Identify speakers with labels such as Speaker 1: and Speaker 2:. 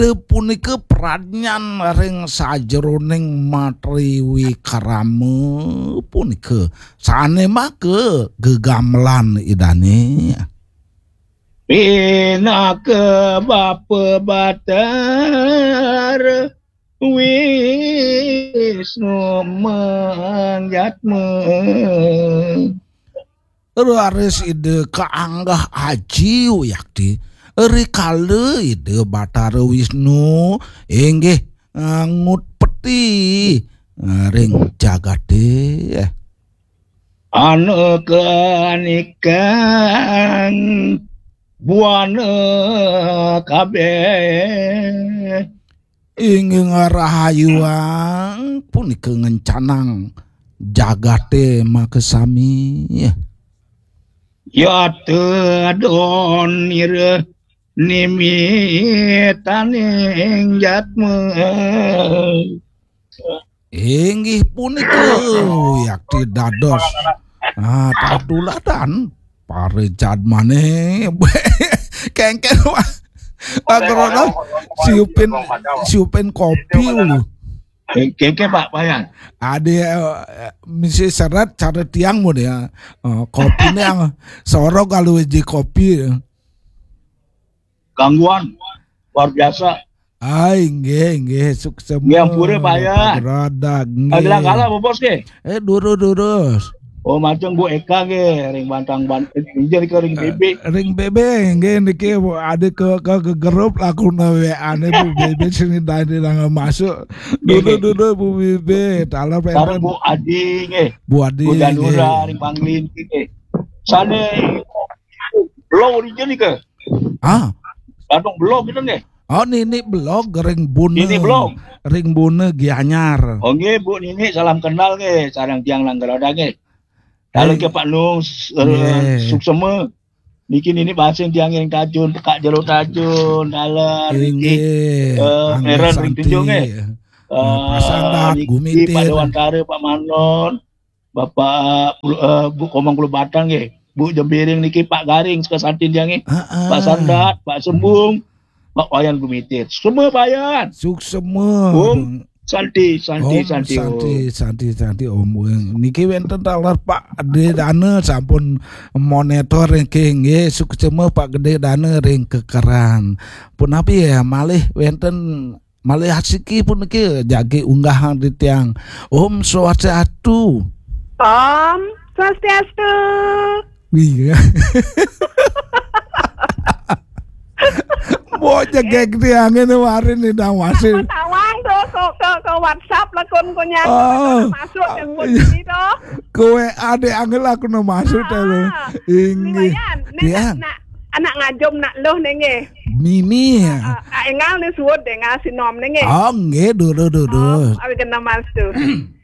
Speaker 1: punika pranyan ring sajroning matriwi karame punika sane make gegamelan idane.
Speaker 2: Pina ke bapa batar Wisnu manjatme.
Speaker 1: Raris ide kaanggah aji yakti rikale ide Bathara Wisnu inggih ngut peti ring jagade
Speaker 2: Anu kanikan buana kabeh
Speaker 1: ingin rahayuang punika ngencanang jagate makesami
Speaker 2: ya tedon nire nimitaning jatme
Speaker 1: inggih punika yakti dados tatuladan pare jadmane kengken agrono siupin kopi lu
Speaker 2: keke Pak Bayan
Speaker 1: ada misi syarat cara tiang mo ya kopinya sorok kalau uji kopi
Speaker 2: gangguan luar biasa
Speaker 1: nggih sukses
Speaker 2: yang pura Bayan
Speaker 1: rada
Speaker 2: ada kalah bos ke
Speaker 1: durus
Speaker 2: oh macam Bu Eka ge ring bantang pinjer ke ring bebe
Speaker 1: nggih niki ada ke grup lakuna WA ne Bu Bebe sini tadi nang masuk dulu Bu Bebe tala
Speaker 2: pengen Bu Adi ge
Speaker 1: Bu Adi
Speaker 2: Bu Danura ring panglin ge sane blog region ke Bandung blog gitu nge
Speaker 1: oh nini blog ring bune ring bune gianyar
Speaker 2: oh nge Bu nini salam kenal nge sarang tiang langgaroda nge kalau ke Pak Nung suksema bikin ini bahasa tiang yang tajun Kak Jero tajun dalar
Speaker 1: nggih
Speaker 2: Eren ring tunjung nge
Speaker 1: pasang gumitir
Speaker 2: Pak Dewan Kare Pak Manon Bapak Bu Komang Pulau Batang nge Bu Jembiring niki Pak Garing sekesantin tiang nge Pak Sandat Pak Sembung Pak Wayan Gumitir semua Bayan
Speaker 1: suksema
Speaker 2: Santi
Speaker 1: Om niki wonten taler Pak Gede Dana sampun monitor nggih suksema Pak Gede Dana ring kekeran punapi ya malih wonten malih asiki pun niki jage unggahan di tiang Om Swastiastu
Speaker 3: Om Swastiastu
Speaker 1: iya bocah kayak gede angin warin nih dah masih
Speaker 3: ke WhatsApp lah kon konya masuk yang pun itu
Speaker 1: kowe ade angel aku no masuk telo
Speaker 3: ini anak ngajom nak loh nenge
Speaker 1: Mimi
Speaker 3: engal ne suwot denga sinom nenge
Speaker 1: nggih dulu
Speaker 3: abi kena mas tu